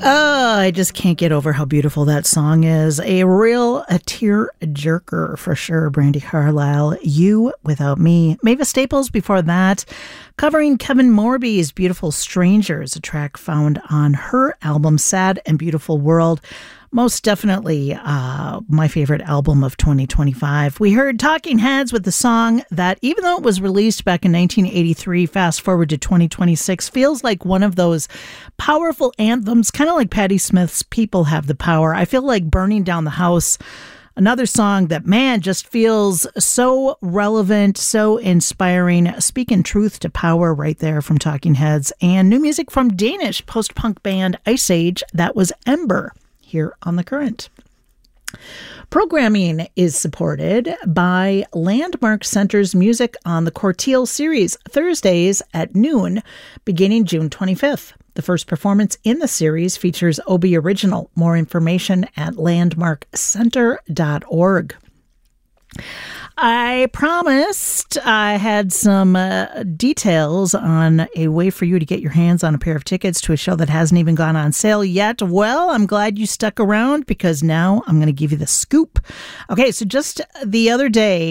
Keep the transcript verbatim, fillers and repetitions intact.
Oh, I just can't get over how beautiful that song is. A real a tear jerker for sure. Brandi Carlile, You Without Me. Mavis Staples before that, covering Kevin Morby's Beautiful Strangers, a track found on her album Sad and Beautiful World. Most definitely uh, my favorite album of twenty twenty-five. We heard Talking Heads with the song that, even though it was released back in nineteen eighty-three, fast forward to twenty twenty-six, feels like one of those powerful anthems, kind of like Patti Smith's People Have the Power. I feel like Burning Down the House, another song that, man, just feels so relevant, so inspiring. Speaking truth to power right there from Talking Heads. And new music from Danish post-punk band Ice Age, that was Ember, here on The Current. Programming is supported by Landmark Center's Music on the Corteil series, Thursdays at noon, beginning June twenty-fifth. The first performance in the series features Obi Original. More information at landmark center dot org. I promised I had some uh, details on a way for you to get your hands on a pair of tickets to a show that hasn't even gone on sale yet. Well, I'm glad you stuck around, because now I'm going to give you the scoop. Okay, so just the other day,